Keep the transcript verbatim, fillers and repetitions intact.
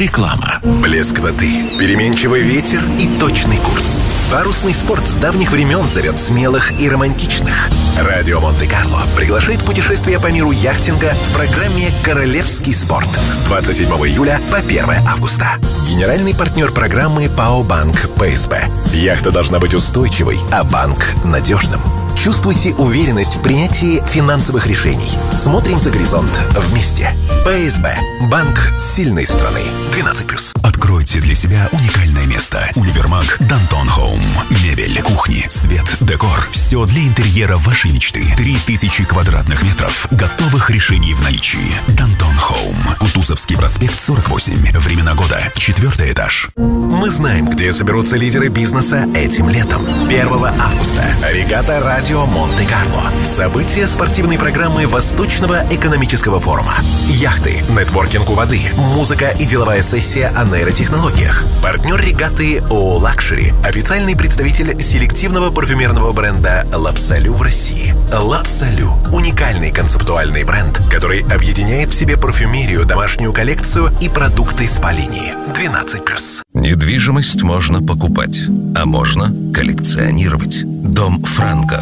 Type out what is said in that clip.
Реклама. Блеск воды, переменчивый ветер и точный курс. Парусный спорт с давних времен зовет смелых и романтичных. Радио Монте-Карло приглашает в путешествие по миру яхтинга в программе «Королевский спорт» с двадцать седьмого июля по первого августа. Генеральный партнер программы ПАО «Банк ПСБ». Яхта должна быть устойчивой, а банк – надежным. Чувствуйте уверенность в принятии финансовых решений. Смотрим за горизонт вместе. ПСБ. Банк сильной страны. двенадцать плюс. Откройте для себя уникальное место. Универмаг Дантон Хоум. Мебель, кухни, свет, декор. Все для интерьера вашей мечты. Три тысячи квадратных метров готовых решений в наличии. Дантон Хоум. Кутузовский проспект сорок восемь. Времена года. Четвертый этаж. Мы знаем, где соберутся лидеры бизнеса этим летом. первого августа. Регата Радио Монте-Карло. Событие спортивной программы Восточного экономического форума. Яхты, нетворкинг у воды, музыка и деловая сессия о нейротехнологиях. Партнер регаты ООО «Лакшери». Официальный представитель селективного парфюмерного бренда «Лапсалю» в России. «Лапсалю» – уникальный концептуальный бренд, который объединяет в себе парфюмерию, домашнюю коллекцию и продукты спа-линии. двенадцать плюс. Недвижимость можно покупать, а можно коллекционировать. Дом Франко